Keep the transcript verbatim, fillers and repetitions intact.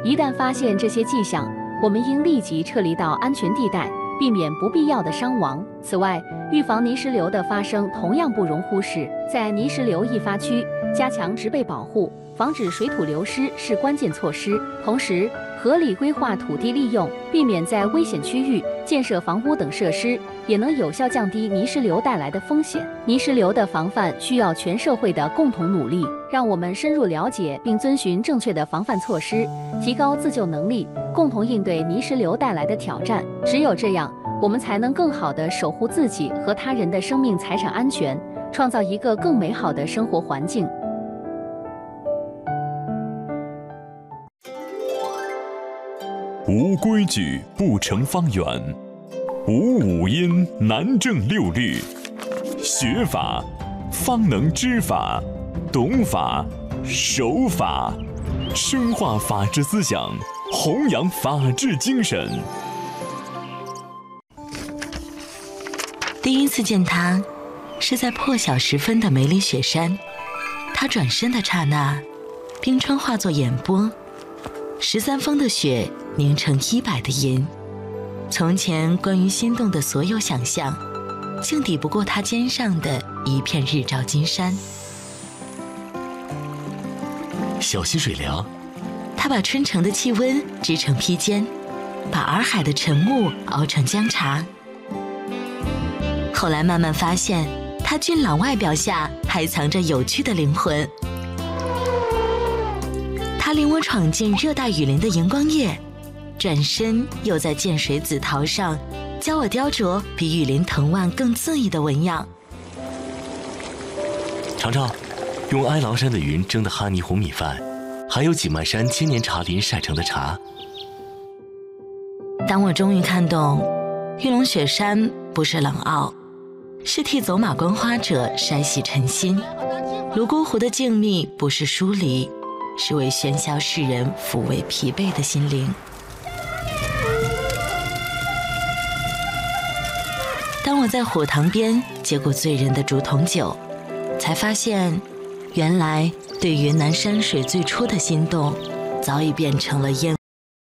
一旦发现这些迹象，我们应立即撤离到安全地带，避免不必要的伤亡。此外，预防泥石流的发生同样不容忽视，在泥石流易发区加强植被保护，防止水土流失是关键措施。同时，合理规划土地利用，避免在危险区域建设房屋等设施，也能有效降低泥石流带来的风险。泥石流的防范需要全社会的共同努力，让我们深入了解并遵循正确的防范措施，提高自救能力，共同应对泥石流带来的挑战。只有这样，我们才能更好地守护自己和他人的生命财产安全，创造一个更美好的生活环境。 无规矩不成方圆，无五音难正六律。学法方能知法，懂法守法，深化法治思想，弘扬法治精神。 第一次见他，是在破晓时分的梅里雪山。他转身的刹那，冰川化作眼波，十三峰的雪凝成一百的银。从前关于心动的所有想象，竟抵不过他肩上的一片日照金山。 小溪水凉， 他把春城的气温织成披肩，把洱海的沉木熬成姜茶。后来慢慢发现，他俊朗外表下还藏着有趣的灵魂。他领我闯进热带雨林的荧光夜，转身又在涧水紫桃上教我雕琢比雨林藤蔓更恣意的纹样。 尝尝用哀牢山的云蒸的哈尼红米饭，还有几麦山千年茶林晒成的茶。 当我终于看懂，玉龙雪山不是冷傲，是替走马观花者筛洗尘心；泸沽湖的静谧不是疏离，是为喧嚣世人抚慰疲惫的心灵。当我在火塘边接过醉人的竹筒酒，才发现，原来对云南山水最初的心动，早已变成了烟。